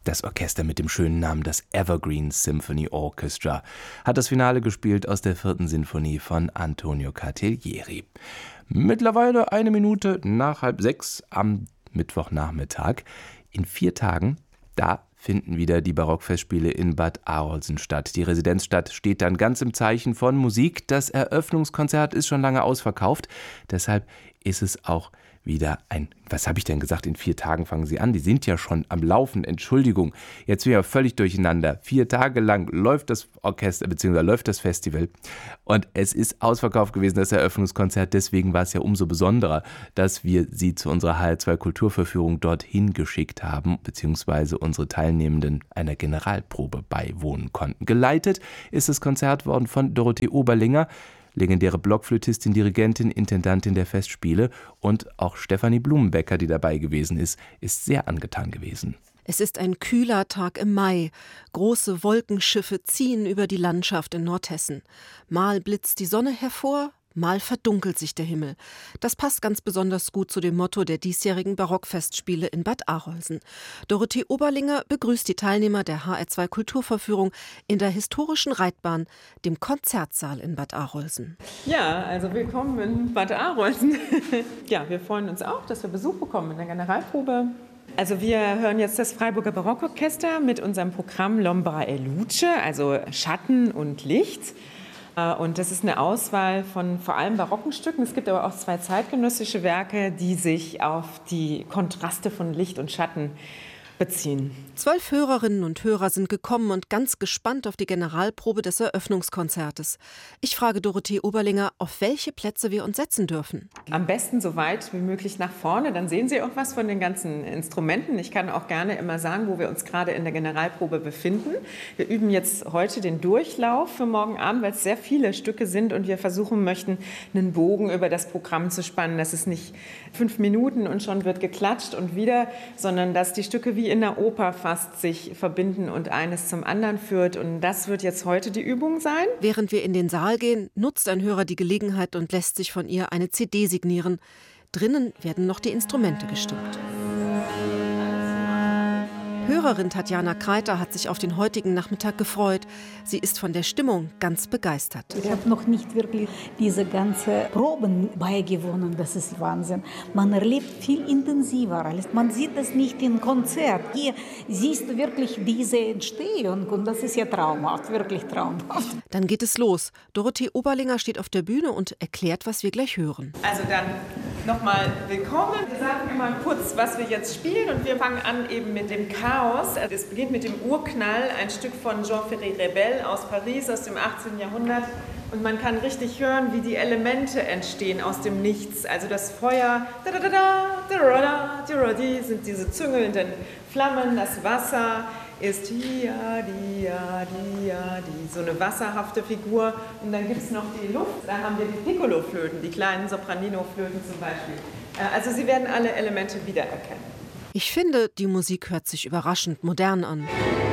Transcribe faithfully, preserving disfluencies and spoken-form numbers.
Das Orchester mit dem schönen Namen das Evergreen Symphony Orchestra hat das Finale gespielt aus der vierten Sinfonie von Antonio Cartaglieri. Mittlerweile eine Minute nach halb sechs am Mittwochnachmittag. In vier Tagen, da finden wieder die Barockfestspiele in Bad Arolsen statt. Die Residenzstadt steht dann ganz im Zeichen von Musik. Das Eröffnungskonzert ist schon lange ausverkauft. Deshalb ist es auch wieder ein, was habe ich denn gesagt, in vier Tagen fangen sie an, die sind ja schon am Laufen, Entschuldigung, jetzt bin ich ja völlig durcheinander. Vier Tage lang läuft das Orchester, beziehungsweise läuft das Festival und es ist ausverkauft gewesen, das Eröffnungskonzert, deswegen war es ja umso besonderer, dass wir sie zu unserer H R zwei Kulturverführung dorthin geschickt haben, beziehungsweise unsere Teilnehmenden einer Generalprobe beiwohnen konnten. Geleitet ist das Konzert worden von Dorothee Oberlinger, legendäre Blockflötistin, Dirigentin, Intendantin der Festspiele, und auch Stefanie Blumenbecker, die dabei gewesen ist, ist sehr angetan gewesen. Es ist ein kühler Tag im Mai. Große Wolkenschiffe ziehen über die Landschaft in Nordhessen. Mal blitzt die Sonne hervor, mal verdunkelt sich der Himmel. Das passt ganz besonders gut zu dem Motto der diesjährigen Barockfestspiele in Bad Arolsen. Dorothee Oberlinger begrüßt die Teilnehmer der H R zwei Kulturverführung in der historischen Reitbahn, dem Konzertsaal in Bad Arolsen. Ja, also willkommen in Bad Arolsen. Ja, wir freuen uns auch, dass wir Besuch bekommen in der Generalprobe. Also wir hören jetzt das Freiburger Barockorchester mit unserem Programm L'Ombra e Luce, also Schatten und Licht. Und das ist eine Auswahl von vor allem barocken Stücken. Es gibt aber auch zwei zeitgenössische Werke, die sich auf die Kontraste von Licht und Schatten beziehen. Zwölf Hörerinnen und Hörer sind gekommen und ganz gespannt auf die Generalprobe des Eröffnungskonzertes. Ich frage Dorothee Oberlinger, auf welche Plätze wir uns setzen dürfen. Am besten so weit wie möglich nach vorne, dann sehen Sie auch was von den ganzen Instrumenten. Ich kann auch gerne immer sagen, wo wir uns gerade in der Generalprobe befinden. Wir üben jetzt heute den Durchlauf für morgen Abend, weil es sehr viele Stücke sind und wir versuchen möchten, einen Bogen über das Programm zu spannen. Das ist nicht fünf Minuten und schon wird geklatscht und wieder, sondern dass die Stücke wie in der Oper fast sich verbinden und eines zum anderen führt. Und das wird jetzt heute die Übung sein. Während wir in den Saal gehen, nutzt ein Hörer die Gelegenheit und lässt sich von ihr eine C D signieren. Drinnen werden noch die Instrumente gestimmt. Hörerin Tatjana Kreiter hat sich auf den heutigen Nachmittag gefreut. Sie ist von der Stimmung ganz begeistert. Ich habe noch nicht wirklich diese ganze Proben beigewohnt. Das ist Wahnsinn. Man erlebt viel intensiver. Man sieht das nicht im Konzert. Hier siehst du wirklich diese Entstehung und das ist ja traumhaft, wirklich traumhaft. Dann geht es los. Dorothee Oberlinger steht auf der Bühne und erklärt, was wir gleich hören. Also dann nochmal willkommen. Wir sagen immer kurz, was wir jetzt spielen und wir fangen an eben mit dem Chaos. Es beginnt mit dem Urknall, ein Stück von Jean-Ferré Rebel aus Paris aus dem achtzehnten Jahrhundert. Und man kann richtig hören, wie die Elemente entstehen aus dem Nichts. Also das Feuer, da da da da da da, die sind diese züngelnden Flammen, das Wasser ist hier, die, die, die, so eine wasserhafte Figur. Und dann gibt es noch die Luft, da haben wir die Piccolo-Flöten, die kleinen Sopranino-Flöten zum Beispiel. Also Sie werden alle Elemente wiedererkennen. Ich finde, die Musik hört sich überraschend modern an.